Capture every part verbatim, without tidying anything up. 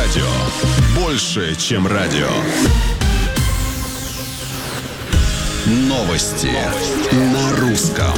радио. Больше, чем радио. Новости на русском.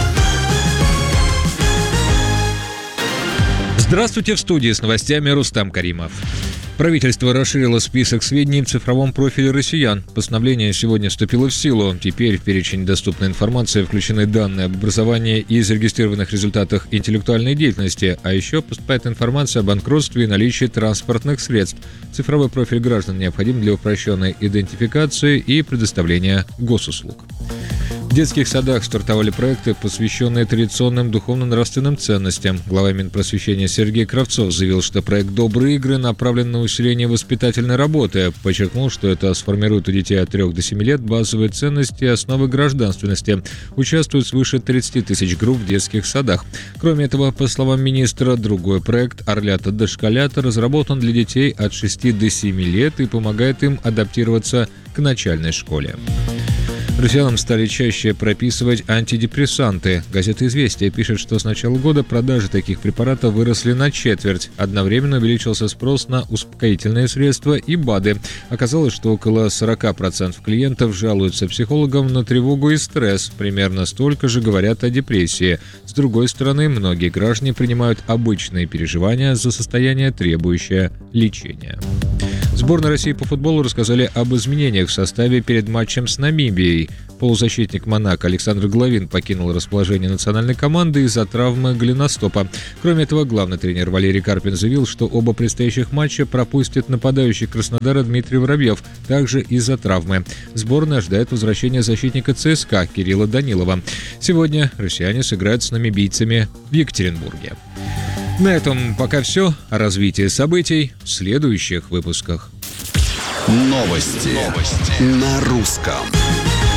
Здравствуйте, в студии с новостями Рустам Каримов. Правительство расширило список сведений в цифровом профиле россиян. Постановление сегодня вступило в силу. Теперь в перечень доступной информации включены данные об образовании и зарегистрированных результатах интеллектуальной деятельности, а еще поступает информация о банкротстве и наличии транспортных средств. Цифровой профиль граждан необходим для упрощенной идентификации и предоставления госуслуг. В детских садах стартовали проекты, посвященные традиционным духовно-нравственным ценностям. Глава Минпросвещения Сергей Кравцов заявил, что проект «Добрые игры» направлен на усиление воспитательной работы. Подчеркнул, что это сформирует у детей от трёх до семи лет базовые ценности и основы гражданственности. Участвуют свыше тридцати тысяч групп в детских садах. Кроме этого, по словам министра, другой проект «Орлята дошколята» разработан для детей от шести до семи лет и помогает им адаптироваться к начальной школе. Россиянам стали чаще прописывать антидепрессанты. Газета «Известия» пишет, что с начала года продажи таких препаратов выросли на четверть. Одновременно увеличился спрос на успокоительные средства и БАДы. Оказалось, что около сорок процентов клиентов жалуются психологам на тревогу и стресс. Примерно столько же говорят о депрессии. С другой стороны, многие граждане принимают обычные переживания за состояние, требующее лечения. В сборной России по футболу рассказали об изменениях в составе перед матчем с Намибией. Полузащитник «Монако» Александр Головин покинул расположение национальной команды из-за травмы голеностопа. Кроме этого, главный тренер Валерий Карпин заявил, что оба предстоящих матча пропустит нападающий Краснодара Дмитрий Воробьев, также из-за травмы. Сборная ожидает возвращения защитника ЦСКА Кирилла Данилова. Сегодня россияне сыграют с намибийцами в Екатеринбурге. На этом пока все. О развитии событий в следующих выпусках. Новости, Новости. На русском.